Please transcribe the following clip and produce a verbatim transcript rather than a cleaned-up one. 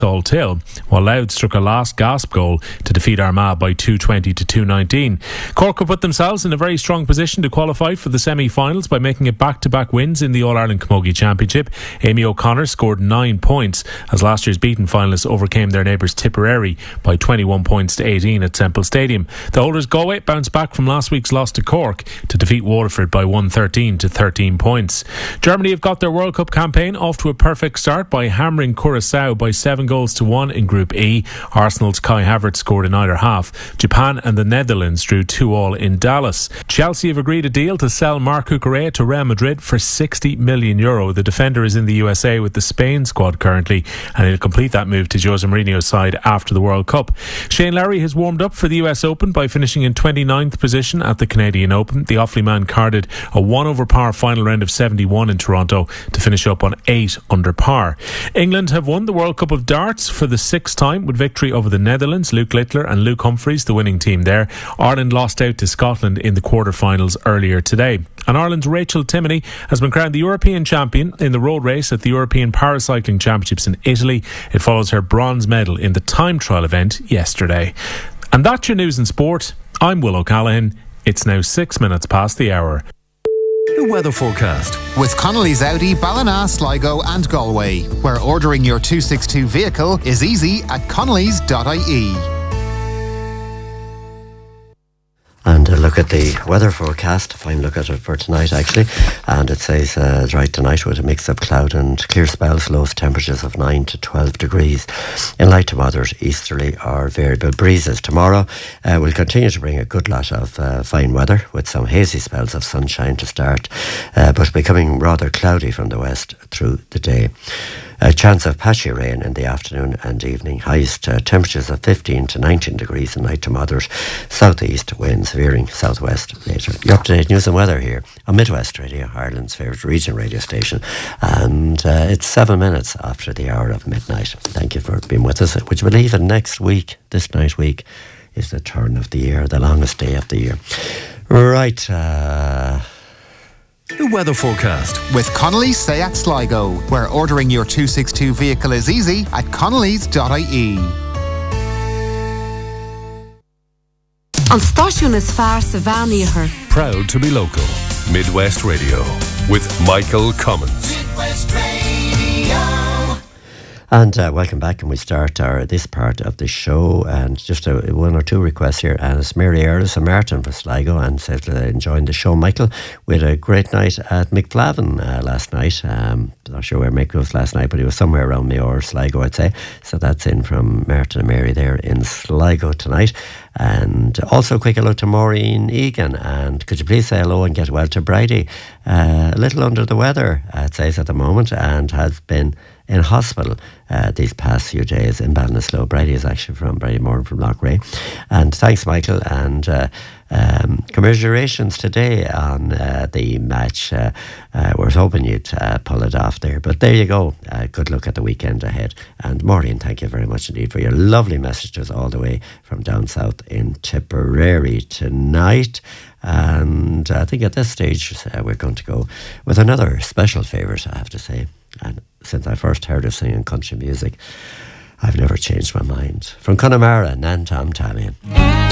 Till, while Louth struck a last gasp goal to defeat Armagh by two twenty to two nineteen. Cork have put themselves in a very strong position to qualify for the semi-finals by making it back-to-back wins in the All-Ireland Camogie Championship. Amy O'Connor scored nine points as last year's beaten finalists overcame their neighbours Tipperary by twenty-one points to eighteen at Semple Stadium. The holders Galway bounced back from last week's loss to Cork to defeat Waterford by one thirteen to thirteen points. Germany have got their World Cup campaign off to a perfect start by hammering Curaçao by seven goals to one in Group E. Arsenal's Kai Havertz scored in either half. Japan and the Netherlands drew two all in Dallas. Chelsea have agreed a deal to sell Marc Cucurella to Real Madrid for sixty million euro. The defender is in the U S A with the Spain squad currently, and he'll complete that move to Jose Mourinho's side after the World Cup. Shane Lowry has warmed up for the U S Open by finishing in twenty-ninth position at the Canadian Open. The Offaly man carded a one over par final round of seventy-one in Toronto to finish up on eight under par. England have won the World Cup of Darts for the sixth time with victory over the Netherlands. Luke Littler and Luke Humphreys, the winning team there. Ireland lost out to Scotland in the quarter-finals earlier today. And Ireland's Rachel Timoney has been crowned the European champion in the road race at the European Paracycling Championships in Italy. It follows her bronze medal in the time trial event yesterday. And that's your news and sport. I'm Will O'Callaghan. It's now six minutes past the hour. The weather forecast with Connolly's Audi, Ballina, Sligo and Galway, where ordering your two sixty-two vehicle is easy at connellys dot I E. And a look at the weather forecast, a fine look at it for tonight actually, and it says uh, dry tonight with a mix of cloud and clear spells, lowest temperatures of nine to twelve degrees. In light to moderate easterly or variable breezes. Tomorrow uh, will continue to bring a good lot of uh, fine weather with some hazy spells of sunshine to start, uh, but becoming rather cloudy from the west through the day. A chance of patchy rain in the afternoon and evening. Highest uh, temperatures of fifteen to nineteen degrees in light to moderate. Southeast winds veering southwest later. Your up-to-date news and weather here on Midwest Radio, Ireland's favourite region radio station. And uh, it's seven minutes after the hour of midnight. Thank you for being with us. Would you believe that next week, this night week, is the turn of the year, the longest day of the year. Right, uh... The weather forecast with Connolly's Seat Sligo, where ordering your two sixty-two vehicle is easy at connellys dot I E. An stáisiún is fearr sa bhean. Proud to be local. Midwest Radio with Michael Cummins. Midwest Radio. And uh, welcome back, and we start our this part of the show, and just a, one or two requests here. And it's Mary Earls and Martin from Sligo, and says uh, enjoying the show. Michael, we had a great night at McFlavin uh, last night. Um, not sure where Mick was last night, but he was somewhere around me or Sligo, I'd say. So that's in from Martin and Mary there in Sligo tonight. And also quick hello to Maureen Egan, and could you please say hello and get well to Bridie. Uh, a little under the weather, uh, it says at the moment, and has been in hospital uh, these past few days in Ballinasloe. Bridie is actually from Bridie Moore from Lochray. And thanks, Michael, and uh, um, commiserations today on uh, the match. Uh, uh, we're hoping you'd uh, pull it off there, but there you go. Uh, good luck at the weekend ahead. And Maureen, thank you very much indeed for your lovely messages all the way from down south in Tipperary tonight. And I think at this stage uh, we're going to go with another special favourite, I have to say. And since I first heard her singing country music, I've never changed my mind. From Connemara, Nan Tom Tamian.